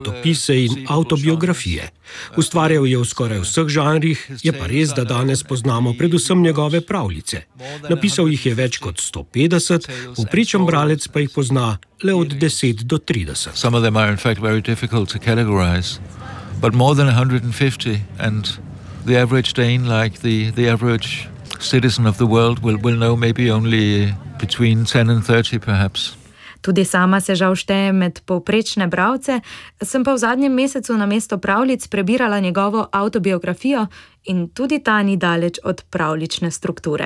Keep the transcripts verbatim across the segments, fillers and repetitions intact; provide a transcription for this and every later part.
dopise in avtobiografije. Ustvarjal je v skoraj vseh žanrih, je pa res, da danes poznamo predvsem njegove pravljice. Napisal jih je več kot sto petdeset, povprečen bralec pa jih pozna le od deset do trideset. Some of them are in fact very difficult to categorize, but more than one hundred fifty, and the average Dane, like the, the average citizen of the world, will, will know maybe only between ten and thirty perhaps. Tudi sama se žal šteje med povprečne bralce, sem pa v zadnjem mesecu namesto pravljic prebirala njegovo avtobiografijo in tudi ta ni daleč od pravljične strukture.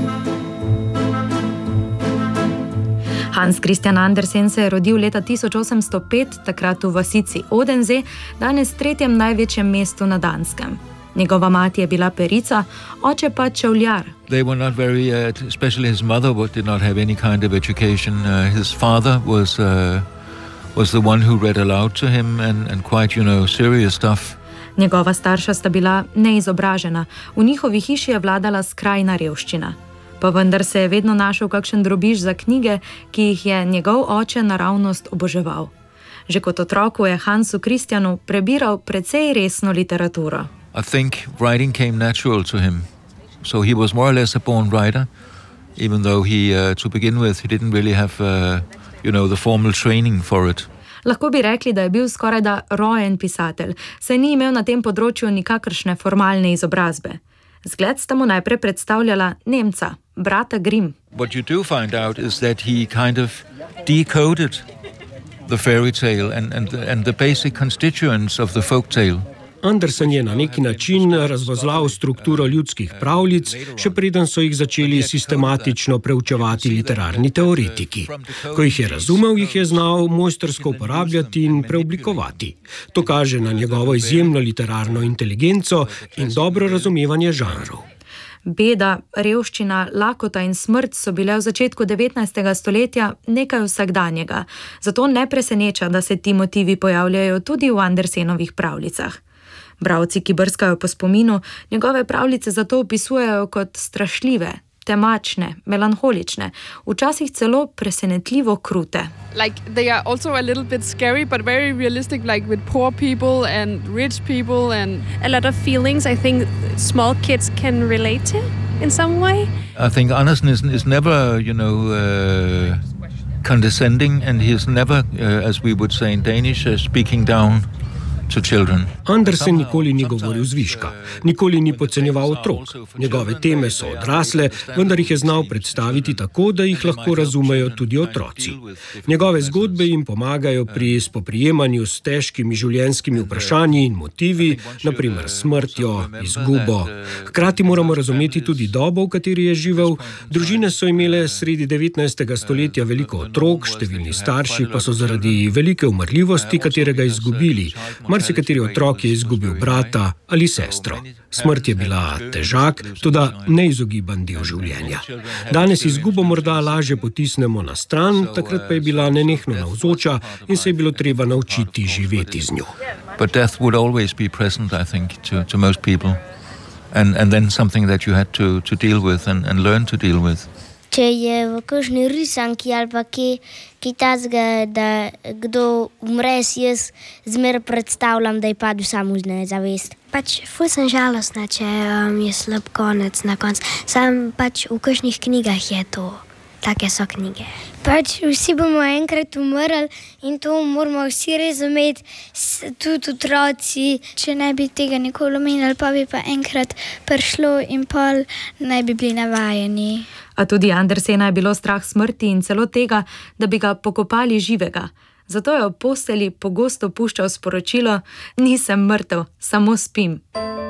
Hans Christian Andersen se je rodil leta tisoč osemsto pet, takrat v vasici Odense, danes tretjem največjem mestu na Danskem. Njegova mati je bila perica, oče pa čevljar. They were not very, uh, especially his mother did not have any kind of education. Uh, his father was uh, was the one who read aloud to him and, and quite, you know, serious stuff. Njegova starša sta bila neizobražena, v njihovi hiši je vladala skrajna revščina. Pa vendar se je vedno našel kakšen drobiž za knjige, ki jih je njegov oče naravnost oboževal. Že kot otroku je Hansu Christianu prebiral precej resno literaturo. I think writing came natural to him. So he was more or less a born writer, even though he, uh, to begin with, he didn't really have, uh, you know, the formal training for it. Lahko bi rekli, da je bil skorajda rojen pisatelj, saj ni imel na tem področju nikakršne formalne izobrazbe. Zgled sta mu najprej predstavljala Nemca, brata Grimm. What you do find out is that he kind of decoded the fairy tale and, and, and the basic constituents of the folk tale. Andersen je na neki način razvozlal strukturo ljudskih pravljic, še preden so jih začeli sistematično preučevati literarni teoretiki. Ko jih je razumel, jih je znal mojstrsko uporabljati in preoblikovati. To kaže na njegovo izjemno literarno inteligenco in dobro razumevanje žanrov. Beda, revščina, lakota in smrt so bile v začetku devetnajstega stoletja nekaj vsakdanjega, zato ne preseneča, da se ti motivi pojavljajo tudi v Andersenovih pravljicah. Bralci, ki brskajo po spominu, njegove pravljice zato opisujejo kot strašljive, temačne, melanholične, včasih celo presenetljivo krute. Like they are also a little bit scary, but very realistic, like with poor people and rich people and a lot of feelings I think small kids can relate to in some way. I think Andersen is, is never, you know, uh, condescending, and he is never, uh, as we would say in Danish, uh, speaking down to children. Andersen nikoli ni govoril zviška, nikoli ni podcenjeval otrok. Njegove teme so odrasle, vendar jih je znal predstaviti tako, da jih lahko razumejo tudi otroci. Njegove zgodbe jim pomagajo pri spoprijemanju s težkimi življenjskimi vprašanji in motivi, na primer smrtjo, izgubo. Hkrati moramo razumeti tudi dobo, v kateri je živel. Družine so imele sredi devetnajstega stoletja veliko otrok, številni starši pa so zaradi velike umrljivosti katerega izgubili. Marsikateri otrok je izgubil brata ali sestro. Smrt je bila težak, toda neizogiban del življenja. Danes izgubo morda lažje potisnemo na stran, takrat pa je bila nenehno navzoča in se je bilo treba naučiti živeti z njo. But death would always be present, I think, to, to most people. And, and then something that you had to, to deal with and, and learn to deal with. Če je v kakšni risanki ali pa kje, kje tazga, da kdo umre, jaz zmeraj predstavljam, da je padel samo z nezavest. Pač ful sem žalostna, če um, je slab konec na koncu. Sam pač v kakšnih knjigah je to. Take so knjige. Pač vsi bomo enkrat umrli in to moramo vsi razumeti, tudi otroci. Če ne bi tega nikoli omenili, pa bi pa enkrat prišlo in pol ne bi bili navajeni. A tudi Andersena je bilo strah smrti in celo tega, da bi ga pokopali živega. Zato je v postelji pogosto puščal sporočilo: nisem mrtev, samo spim.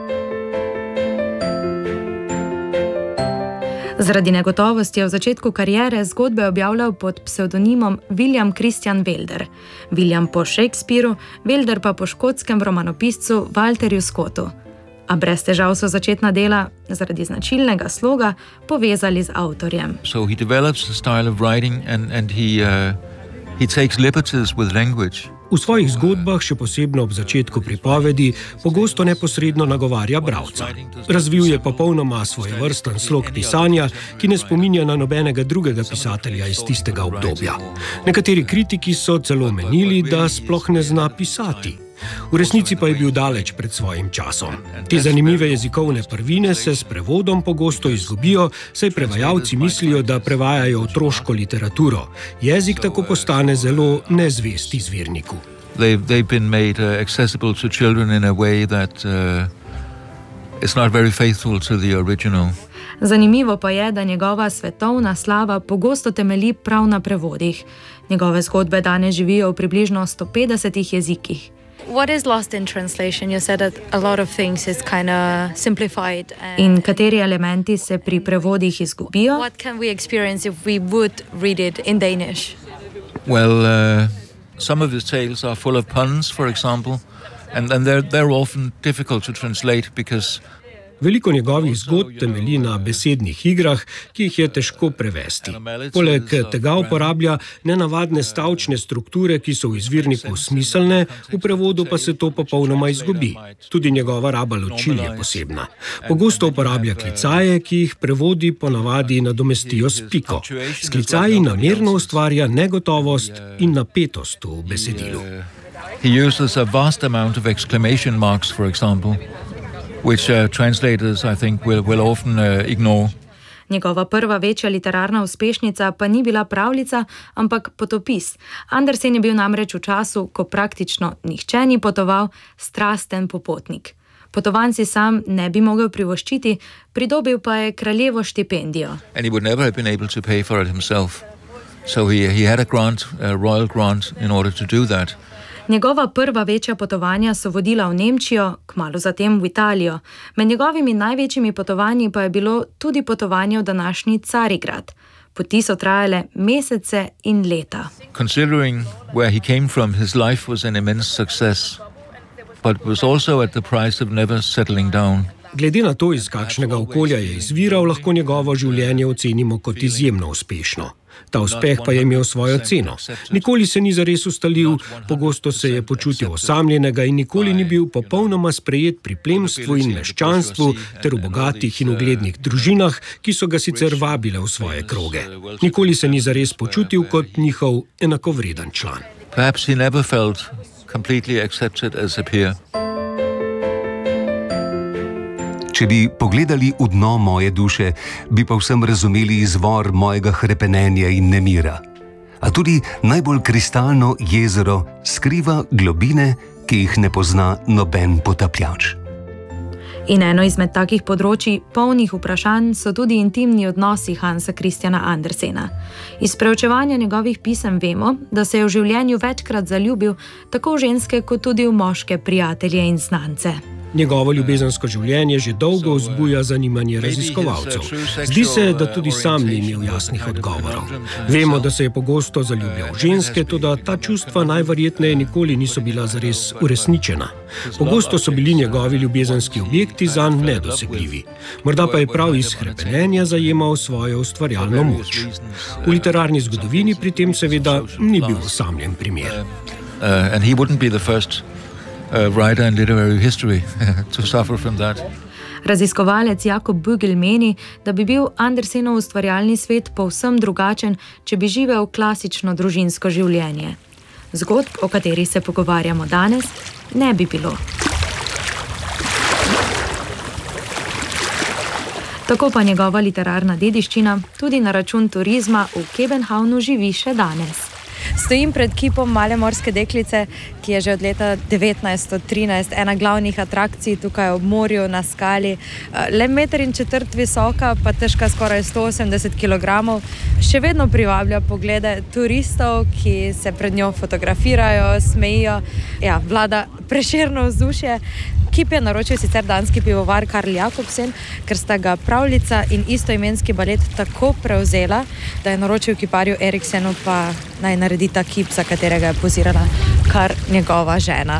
Zaradi negotovosti je v začetku kariere zgodbe objavljal pod psevdonimom William Christian Welder. William po Shakespeareu, Welder pa po škotskem romanopiscu Walterju Scottu. A brez težav so začetna dela zaradi značilnega sloga povezali z avtorjem. So he develops a style of writing and, and he, uh, he takes liberties with language. V svojih zgodbah, še posebno ob začetku pripovedi, pogosto neposredno nagovarja bralca. Razvil je popolnoma svojevrsten slog pisanja, ki ne spominja na nobenega drugega pisatelja iz tistega obdobja. Nekateri kritiki so celo menili, da sploh ne zna pisati. V resnici pa je bil daleč pred svojim časom. Te zanimive jezikovne prvine se s prevodom pogosto izgubijo, saj prevajalci mislijo, da prevajajo otroško literaturo. Jezik tako postane zelo nezvest izvirniku. They've, they've been made uh, accessible to children in a way that uh, is not very faithful to the original. Zanimivo pa je, da njegova svetovna slava pogosto temelji prav na prevodih. Njegove zgodbe danes živijo v približno sto petdesetih jezikih. What is lost in translation? You said that a lot of things is kind of simplified. In kateri elementi se pri prevodih izgubijo? What can we experience if we would read it in Danish? Well, uh, some of the tales are full of puns, for example, and, and they're, they're often difficult to translate because Veliko njegovih zgodb temelji na besednih igrah, ki jih je težko prevesti. Poleg tega uporablja nenavadne stavčne strukture, ki so v izvirniku smiselne, v prevodu pa se to popolnoma izgubi. Tudi njegova raba ločil je posebna. Pogosto uporablja klicaje, ki jih prevodi ponavadi nadomestijo s piko. S klicaji namerno ustvarja negotovost in napetost v besedilu. He uses a vast amount of exclamation marks, for example, which uh, translators, I think, will, will often uh, ignore. Njegova prva večja literarna uspešnica pa ni bila pravljica, ampak potopis. Andersen je bil namreč v času, ko praktično nihče ni potoval, strasten popotnik. Potovanj si sam ne bi mogel privoščiti, pridobil pa je kraljevo štipendijo. And he would never have been able to pay for it himself. So he, he had a grant, a royal grant, in order to do that. Njegova prva večja potovanja so vodila v Nemčijo, kmalu zatem v Italijo. Med njegovimi največjimi potovanji pa je bilo tudi potovanje v današnji Carigrad. Poti so trajale mesece in leta. Considering where he came from, his life was an immense success, but was also at the price of never settling down. Glede na to, iz kakšnega okolja je izviral, lahko njegovo življenje ocenimo kot izjemno uspešno. Ta uspeh pa je imel svojo ceno. Nikoli se ni zares ustalil, pogosto se je počutil osamljenega in nikoli ni bil popolnoma sprejet pri plemstvu in meščanstvu ter v bogatih in uglednih družinah, ki so ga sicer vabile v svoje kroge. Nikoli se ni zares počutil kot njihov enakovreden član. Perhaps he never felt completely accepted as a peer. Če bi pogledali v dno moje duše, bi povsem razumeli izvor mojega hrepenenja in nemira. A tudi najbolj kristalno jezero skriva globine, ki jih ne pozna noben potapljač. In eno izmed takih področij, polnih vprašanj, so tudi intimni odnosi Hansa Christiana Andersena. Iz preučevanja njegovih pisem vemo, da se je v življenju večkrat zaljubil tako v ženske kot tudi v moške prijatelje in znance. Njegovo ljubezensko življenje že dolgo vzbuja zanimanje raziskovalcev. Zdi se, da tudi sam ni imel jasnih odgovorov. Vemo, da se je pogosto zaljubljal v ženske, toda ta čustva najverjetneje nikoli niso bila zares uresničena. Pogosto so bili njegovi ljubezenski objekti zanj nedosegljivi. Morda pa je prav iz hrepenenja zajemal svojo ustvarjalno moč. V literarni zgodovini pri tem seveda ni bil osamljen primer. Uh, and he wouldn't be the first Uh, writer in literary history to suffer from that. Raziskovalec Jakob Bügel meni, da bi bil Andersenov ustvarjalni svet povsem drugačen, če bi živel klasično družinsko življenje. Zgodb, o kateri se pogovarjamo danes, ne bi bilo. Tako pa njegova literarna dediščina tudi na račun turizma v Kebenhavnu živi še danes. Stojim pred kipom Male morske deklice, ki je že od leta devetnajststo trinajst ena glavnih atrakcij tukaj ob morju na skali. Le meter in četrt visoka, pa težka skoraj sto osemdeset kilogramov, še vedno privablja poglede turistov, ki se pred njo fotografirajo, smejijo. Ja, vlada Prešerno vzdušje. Kip je naročil sicer danski pivovar Karl Jakobsen, ker sta ga pravljica in istoimenski balet tako prevzela, da je naročil kiparju Eriksenu pa naj naredi ta kip, za katerega je pozirala kar njegova žena.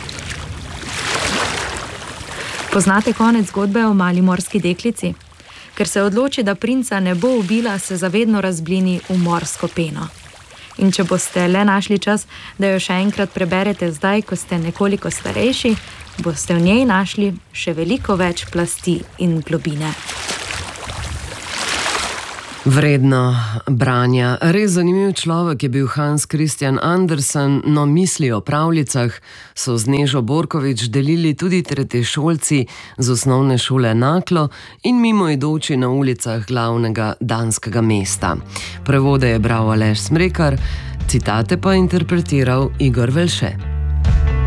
Poznate konec zgodbe o Mali morski deklici? Ker se odloči, da princa ne bo ubila, se zavedno razblini v morsko peno. In če boste le našli čas, da jo še enkrat preberete zdaj, ko ste nekoliko starejši, boste v njej našli še veliko več plasti in globine. Vredno branja. Res zanimiv človek je bil Hans Christian Andersen, no misli o pravljicah so z Nežo Borkovič delili tudi tretješolci z osnovne šole Naklo in mimoidoči na ulicah glavnega danskega mesta. Prevode je bral Aleš Smrekar, citate pa interpretiral Igor Velše.